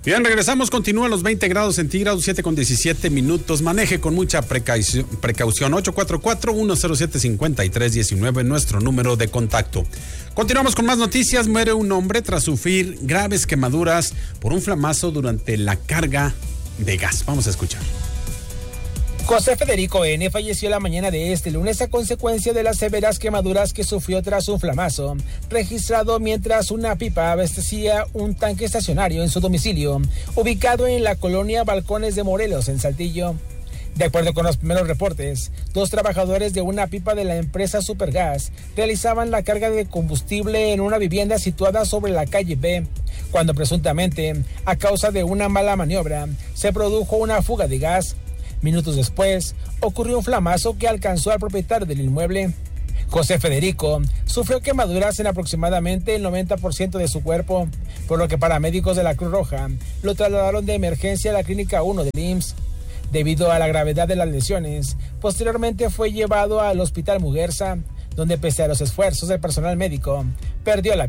Bien, regresamos, continúa los 20 grados centígrados, 7:17. Maneje con mucha precaución. 844-107-5319, nuestro número de contacto. Continuamos con más noticias. Muere un hombre tras sufrir graves quemaduras por un flamazo durante la carga de gas. Vamos a escuchar. José Federico N. falleció la mañana de este lunes a consecuencia de las severas quemaduras que sufrió tras un flamazo registrado mientras una pipa abastecía un tanque estacionario en su domicilio, ubicado en la colonia Balcones de Morelos, en Saltillo. De acuerdo con los primeros reportes, 2 trabajadores de una pipa de la empresa Supergas realizaban la carga de combustible en una vivienda situada sobre la calle B, cuando presuntamente, a causa de una mala maniobra, se produjo una fuga de gas. Minutos después, ocurrió un flamazo que alcanzó al propietario del inmueble. José Federico sufrió quemaduras en aproximadamente el 90% de su cuerpo, por lo que paramédicos de la Cruz Roja lo trasladaron de emergencia a la Clínica 1 del IMSS. Debido a la gravedad de las lesiones, posteriormente fue llevado al Hospital Muguerza, donde pese a los esfuerzos del personal médico, perdió la vida.